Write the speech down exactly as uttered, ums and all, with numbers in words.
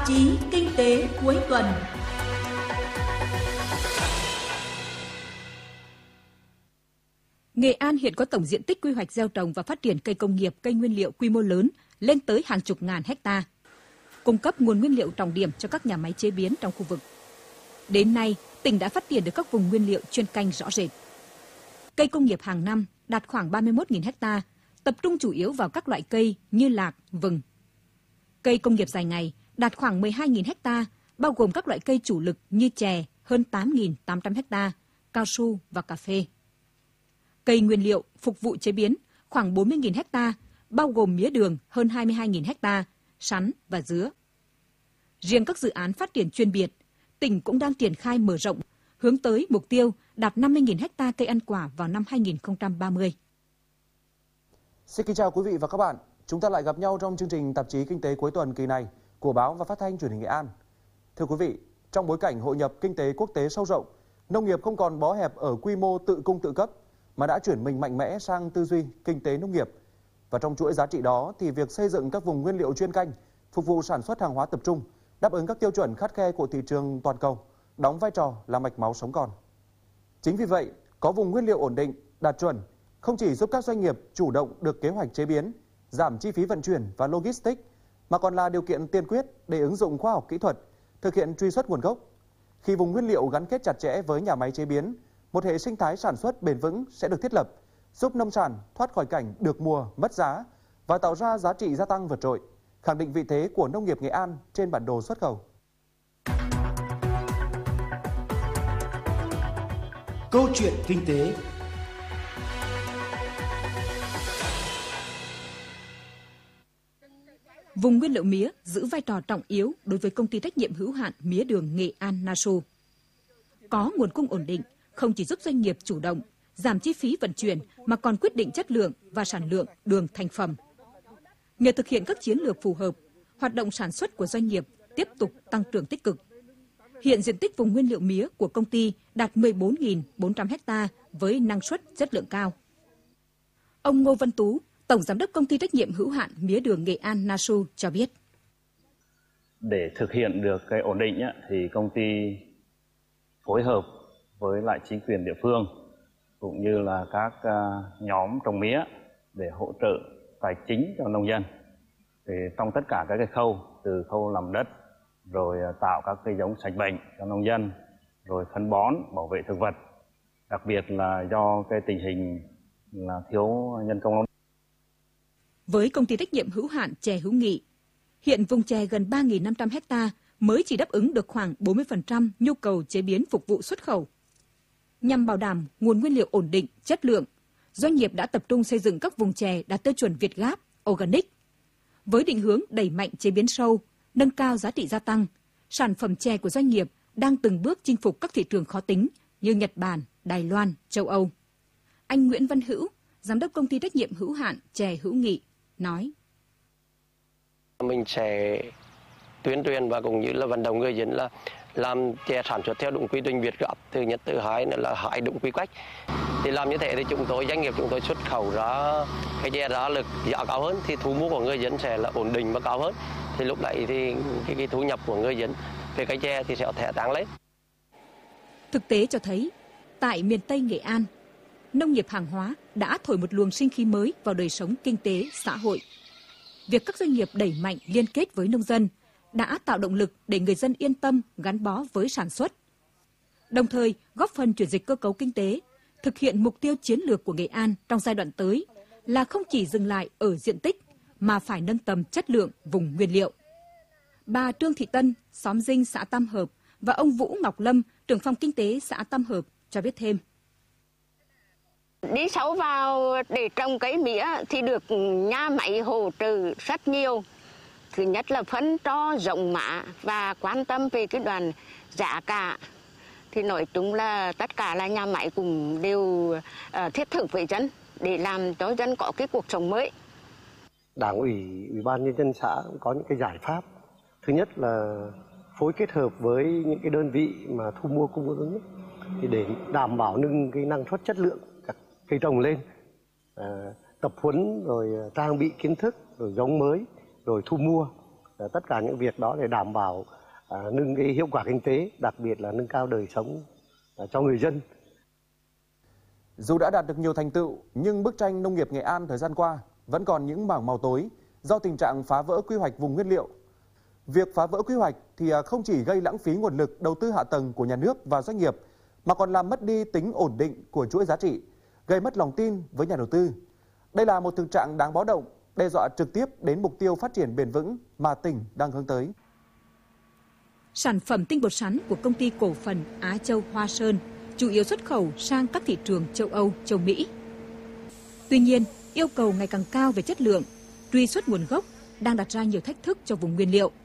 Tạp chí Kinh tế cuối tuần. Nghệ An hiện có tổng diện tích quy hoạch gieo trồng và phát triển cây công nghiệp, cây nguyên liệu quy mô lớn lên tới hàng chục ngàn hecta, cung cấp nguồn nguyên liệu trọng điểm cho các nhà máy chế biến trong khu vực. Đến nay, tỉnh đã phát triển được các vùng nguyên liệu chuyên canh rõ rệt. Cây công nghiệp hàng năm đạt khoảng ba mươi mốt nghìn hecta, tập trung chủ yếu vào các loại cây như lạc, vừng. Cây công nghiệp dài ngày đạt khoảng mười hai nghìn hecta, bao gồm các loại cây chủ lực như chè hơn tám nghìn tám trăm hecta, cao su và cà phê. Cây nguyên liệu phục vụ chế biến khoảng bốn mươi nghìn hecta, bao gồm mía đường hơn hai mươi hai nghìn hecta, sắn và dứa. Riêng các dự án phát triển chuyên biệt, tỉnh cũng đang triển khai mở rộng, hướng tới mục tiêu đạt năm mươi nghìn hecta cây ăn quả vào năm hai nghìn không trăm ba mươi. Xin kính chào quý vị và các bạn. Chúng ta lại gặp nhau trong chương trình tạp chí Kinh tế cuối tuần kỳ này của báo và phát thanh truyền hình Nghệ An. Thưa quý vị, trong bối cảnh hội nhập kinh tế quốc tế sâu rộng, nông nghiệp không còn bó hẹp ở quy mô tự cung tự cấp, mà đã chuyển mình mạnh mẽ sang tư duy kinh tế nông nghiệp. Và trong chuỗi giá trị đó thì việc xây dựng các vùng nguyên liệu chuyên canh, phục vụ sản xuất hàng hóa tập trung, đáp ứng các tiêu chuẩn khắt khe của thị trường toàn cầu, đóng vai trò là mạch máu sống còn. Chính vì vậy, có vùng nguyên liệu ổn định, đạt chuẩn, không chỉ giúp các doanh nghiệp chủ động được kế hoạch chế biến, giảm chi phí vận chuyển và logistics, mà còn là điều kiện tiên quyết để ứng dụng khoa học kỹ thuật, thực hiện truy xuất nguồn gốc. Khi vùng nguyên liệu gắn kết chặt chẽ với nhà máy chế biến, một hệ sinh thái sản xuất bền vững sẽ được thiết lập, giúp nông sản thoát khỏi cảnh được mùa, mất giá và tạo ra giá trị gia tăng vượt trội, khẳng định vị thế của nông nghiệp Nghệ An trên bản đồ xuất khẩu. Câu chuyện kinh tế. Vùng nguyên liệu mía giữ vai trò trọng yếu đối với công ty trách nhiệm hữu hạn mía đường Nghệ An Nasu. Có nguồn cung ổn định không chỉ giúp doanh nghiệp chủ động, giảm chi phí vận chuyển mà còn quyết định chất lượng và sản lượng đường thành phẩm. Nhờ thực hiện các chiến lược phù hợp, hoạt động sản xuất của doanh nghiệp tiếp tục tăng trưởng tích cực. Hiện diện tích vùng nguyên liệu mía của công ty đạt mười bốn nghìn bốn trăm hecta với năng suất chất lượng cao. Ông Ngô Văn Tú, Tổng Giám đốc Công ty trách nhiệm hữu hạn mía đường Nghệ An Nasu cho biết. Để thực hiện được cái ổn định thì công ty phối hợp với lại chính quyền địa phương cũng như là các nhóm trồng mía để hỗ trợ tài chính cho nông dân. Thì trong tất cả các cái khâu, từ khâu làm đất, rồi tạo các cây giống sạch bệnh cho nông dân, rồi phân bón, bảo vệ thực vật, đặc biệt là do cái tình hình là thiếu nhân công. Với công ty trách nhiệm hữu hạn chè Hữu Nghị, hiện vùng chè gần ba nghìn năm trăm hecta mới chỉ đáp ứng được khoảng bốn mươi phần trăm nhu cầu chế biến phục vụ xuất khẩu. Nhằm bảo đảm nguồn nguyên liệu ổn định, chất lượng, doanh nghiệp đã tập trung xây dựng các vùng chè đạt tiêu chuẩn Việt Gáp, Organic. Với định hướng đẩy mạnh chế biến sâu, nâng cao giá trị gia tăng, sản phẩm chè của doanh nghiệp đang từng bước chinh phục các thị trường khó tính như Nhật Bản, Đài Loan, châu Âu. Anh Nguyễn Văn Hữu, Giám đốc Công ty trách nhiệm hữu hạn chè Hữu Nghị, nói. Mình sẽ tuyên truyền và cũng như là vận động người dân là làm chè sản xuất theo đúng quy trình Việt Gáp, thứ nhất, thứ hai nữa là hái đúng quy cách. Thì làm như thế thì chúng tôi, doanh nghiệp chúng tôi xuất khẩu ra cái chè ra lực giá cao hơn, thì thu mua của người dân sẽ là ổn định và cao hơn. Thì lúc đấy thì cái, cái thu nhập của người dân về cái chè thì sẽ thể tăng lên. Thực tế cho thấy, tại miền Tây Nghệ An, nông nghiệp hàng hóa đã thổi một luồng sinh khí mới vào đời sống kinh tế, xã hội. Việc các doanh nghiệp đẩy mạnh liên kết với nông dân đã tạo động lực để người dân yên tâm gắn bó với sản xuất. Đồng thời góp phần chuyển dịch cơ cấu kinh tế, thực hiện mục tiêu chiến lược của Nghệ An trong giai đoạn tới là không chỉ dừng lại ở diện tích mà phải nâng tầm chất lượng vùng nguyên liệu. Bà Trương Thị Tân, xóm Dinh xã Tam Hợp và ông Vũ Ngọc Lâm, trưởng phòng kinh tế xã Tam Hợp cho biết thêm. Đi sâu vào để trồng cây mía thì được nhà máy hỗ trợ rất nhiều. Thứ nhất là phân cho rộng mã và quan tâm về cái đoàn giá cả. Thì nói chung là tất cả là nhà máy cũng đều uh, thiết thực với dân để làm cho dân có cái cuộc sống mới. Đảng ủy, Ủy ban Nhân dân xã có những cái giải pháp. Thứ nhất là phối kết hợp với những cái đơn vị mà thu mua cung ứng thì để đảm bảo nâng cái năng suất chất lượng các cây trồng lên, à, tập huấn rồi trang bị kiến thức rồi giống mới rồi thu mua tất cả những việc đó để đảm bảo à, nâng cái hiệu quả kinh tế, đặc biệt là nâng cao đời sống à, cho người dân. Dù đã đạt được nhiều thành tựu, nhưng bức tranh nông nghiệp Nghệ An thời gian qua vẫn còn những mảng màu tối do tình trạng phá vỡ quy hoạch vùng nguyên liệu. Việc phá vỡ quy hoạch thì không chỉ gây lãng phí nguồn lực đầu tư hạ tầng của nhà nước và doanh nghiệp, mà còn làm mất đi tính ổn định của chuỗi giá trị, gây mất lòng tin với nhà đầu tư. Đây là một thực trạng đáng báo động, đe dọa trực tiếp đến mục tiêu phát triển bền vững mà tỉnh đang hướng tới. Sản phẩm tinh bột sắn của công ty cổ phần Á Châu Hoa Sơn chủ yếu xuất khẩu sang các thị trường châu Âu, châu Mỹ. Tuy nhiên, yêu cầu ngày càng cao về chất lượng, truy xuất nguồn gốc đang đặt ra nhiều thách thức cho vùng nguyên liệu.